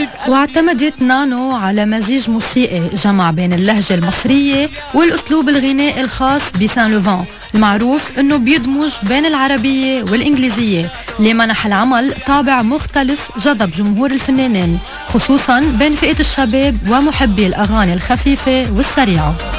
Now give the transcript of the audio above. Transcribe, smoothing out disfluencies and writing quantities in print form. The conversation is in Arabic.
واعتمدت نانو على مزيج موسيقي جمع بين اللهجة المصرية والأسلوب الغنائي الخاص بسان لوفان، المعروف أنه بيدمج بين العربية والإنجليزية، اللي منح العمل طابع مختلف جذب جمهور الفنانين، خصوصا بين فئة الشباب ومحبي الأغاني الخفيفة والسريعة.